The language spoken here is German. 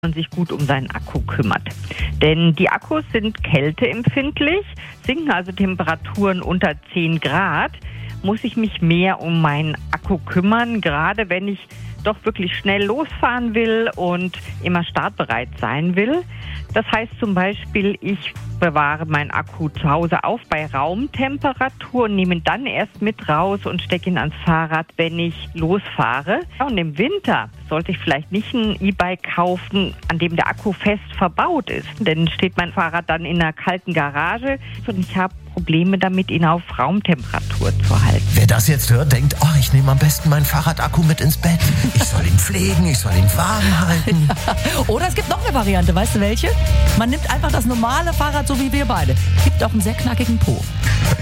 man sich gut um seinen Akku kümmert. Denn die Akkus sind kälteempfindlich, sinken also Temperaturen unter 10 Grad, muss ich mich mehr um meinen Akku kümmern, gerade wenn ich doch wirklich schnell losfahren will und immer startbereit sein will. Das heißt zum Beispiel, ich bewahre meinen Akku zu Hause auf bei Raumtemperatur und nehme ihn dann erst mit raus und stecke ihn ans Fahrrad, wenn ich losfahre. Und im Winter sollte ich vielleicht nicht ein E-Bike kaufen, an dem der Akku fest verbaut ist. Denn steht mein Fahrrad dann in einer kalten Garage und ich habe Probleme damit, ihn auf Raumtemperatur zu halten. Wer das jetzt hört, denkt, ich nehme am besten meinen Fahrradakku mit ins Bett. Ich soll ihn pflegen, ich soll ihn warm halten. Oder es gibt noch eine Variante, weißt du welche? Man nimmt einfach das normale Fahrrad, so wie wir beide. Gibt auch einen sehr knackigen Po.